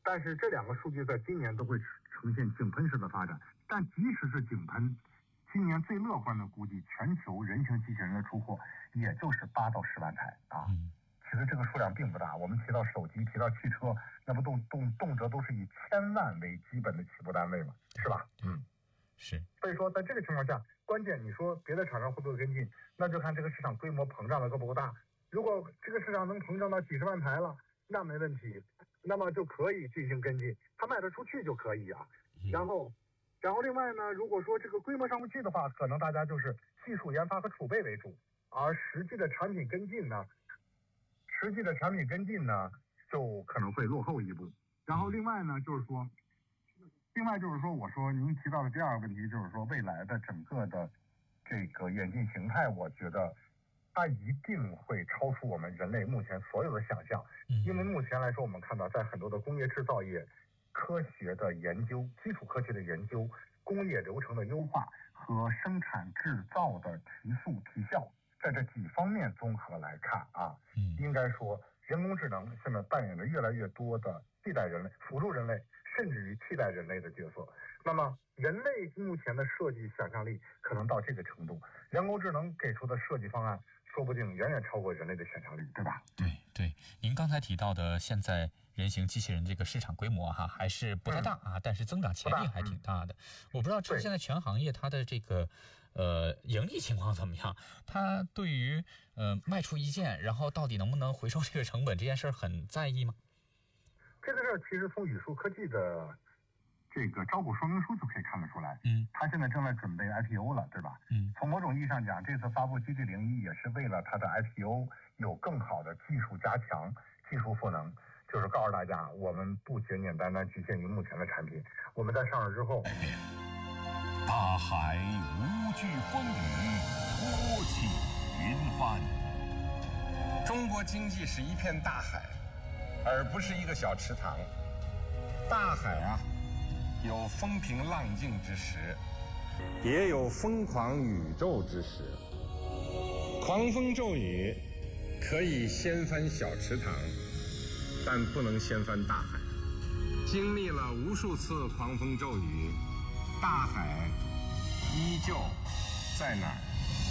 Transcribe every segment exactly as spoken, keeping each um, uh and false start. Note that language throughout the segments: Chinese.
但是这两个数据在今年都会呈现井喷式的发展。但即使是井喷，今年最乐观的估计，全球人形机器人的出货也就是八到十万台啊。嗯，其实这个数量并不大。我们提到手机，提到汽车，那不动动动辄都是以千万为基本的起步单位嘛，是吧？嗯， 是。 所以说，在这个情况下，关键你说别的厂商会不会跟进，那就看这个市场规模膨胀的够不够大。如果这个市场能膨胀到几十万台了，那没问题，那么就可以进行跟进，它卖得出去就可以啊。然后，然后另外呢，如果说这个规模上不去的话，可能大家就是技术研发和储备为主，而实际的产品跟进呢，实际的产品跟进呢，就可能会落后一步。然后另外呢，就是说，另外就是说，我说您提到的第二个问题，就是说未来的整个的这个演进形态，我觉得它一定会超出我们人类目前所有的想象。因为目前来说，我们看到在很多的工业制造业、科学的研究、基础科学的研究、工业流程的优化和生产制造的提速提效，在这几方面综合来看啊，应该说人工智能现在扮演着越来越多的替代人类、辅助人类，甚至于替代人类的角色。那么人类目前的设计想象力可能到这个程度，人工智能给出的设计方案说不定远远超过人类的想象力，对吧？ 对对，您刚才提到的现在人形机器人这个市场规模哈还是不太大啊，嗯、但是增长潜力还挺大的。嗯、我不知道这现在全行业它的这个呃盈利情况怎么样？它对于呃卖出一件，然后到底能不能回收这个成本这件事很在意吗？ 这个事儿其实从宇树科技的这个招股说明书就可以看得出来， 嗯， 他现在正在准备 I P O 了，对吧？ 嗯， 从某种意义上讲，这次发布 G T 零一也是为了它的 I P O 有更好的技术加强、技术赋能，就是告诉大家，我们不简简单单局限于目前的产品，我们在上市之后， 大海无惧风雨，托起云帆。 中国经济是一片大海，而不是一个小池塘。大海啊，有风平浪静之时，也有疯狂宇宙之时。狂风骤雨可以掀翻小池塘，但不能掀翻大海。经历了无数次狂风骤雨，大海依旧在那儿。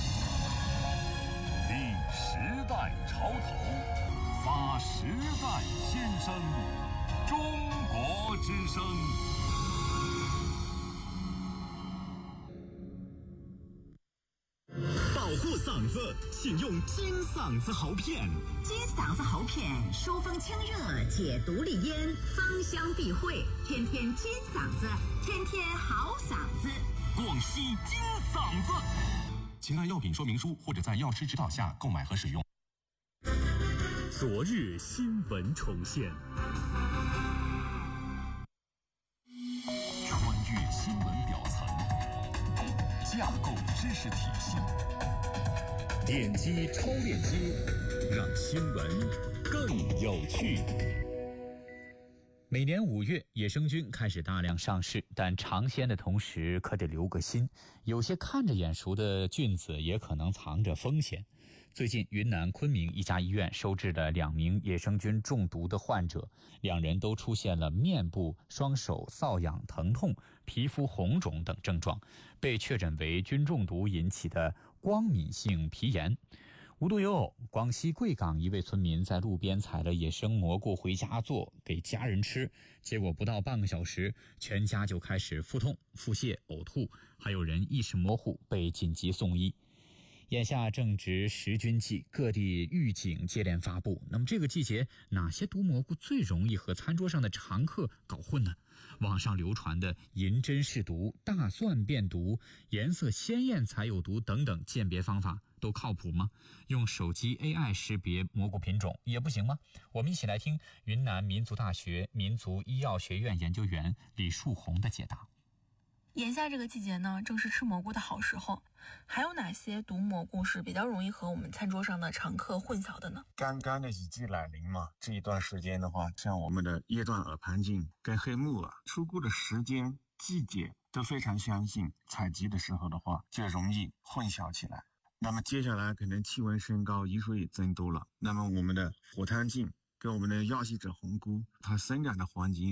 立时代潮头，发时代先声，中国之声。 保护嗓子，请用金嗓子喉片。 金嗓子喉片疏风清热，解毒利咽，芳香避秽，天天金嗓子，天天好嗓子。 广西金嗓子，请按药品说明书或者在药师指导下购买和使用。昨日新闻重现，穿越新闻表层，架构知识体系，点击超链接，让新闻更有趣。 每年五月，野生菌开始大量上市，但尝鲜的同时可得留个心，有些看着眼熟的菌子也可能藏着风险。最近，云南昆明一家医院收治了两名野生菌中毒的患者，两人都出现了面部、双手瘙痒、疼痛、皮肤红肿等症状，被确诊为菌中毒引起的光敏性皮炎。无独有偶，广西贵港一位村民在路边采了野生蘑菇回家做给家人吃，结果不到半个小时，全家就开始腹痛、腹泻、呕吐，还有人意识模糊，被紧急送医。眼下正值食菌季，各地预警接连发布。那么这个季节，哪些毒蘑菇最容易和餐桌上的常客搞混呢？网上流传的银针是毒、大蒜变毒、颜色鲜艳才有毒等等鉴别方法都靠谱吗？用手机 A I 识别蘑菇品种也不行吗？我们一起来听云南民族大学民族医药学院研究员李树红的解答。 眼下这个季节呢，正是吃蘑菇的好时候。还有哪些毒蘑菇是比较容易和我们餐桌上的常客混淆的呢？ 刚刚的雨季来临嘛，这一段时间的话，像我们的叶状耳盘菌跟黑木耳出菇的时间、季节都非常相近，采集的时候的话就容易混淆起来。那么接下来可能气温升高，雨水也增多了，那么我们的火汤菌跟我们的药系者红菇，它生长的环境